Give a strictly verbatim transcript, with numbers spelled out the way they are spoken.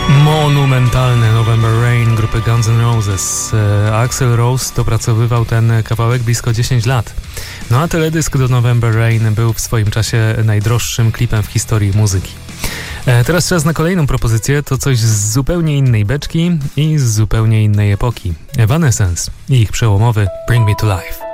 Monumentalny November Rain grupy Guns N' Roses. Axl Rose dopracowywał ten kawałek blisko dziesięć lat. No a teledysk do November Rain był w swoim czasie najdroższym klipem w historii muzyki. Teraz czas na kolejną propozycję, to coś z zupełnie innej beczki i z zupełnie innej epoki. Evanescence i ich przełomowy Bring Me To Life.